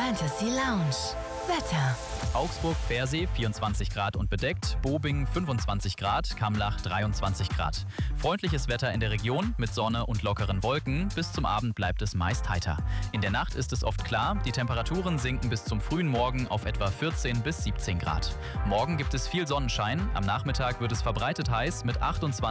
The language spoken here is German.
Fantasy Lounge. Wetter. Augsburg-Pfersee 24 Grad und bedeckt, Bobing 25 Grad, Kamlach 23 Grad. Freundliches Wetter in der Region mit Sonne und lockeren Wolken. Bis zum Abend bleibt es meist heiter. In der Nacht ist es oft klar, die Temperaturen sinken bis zum frühen Morgen auf etwa 14 bis 17 Grad. Morgen gibt es viel Sonnenschein, am Nachmittag wird es verbreitet heiß mit 28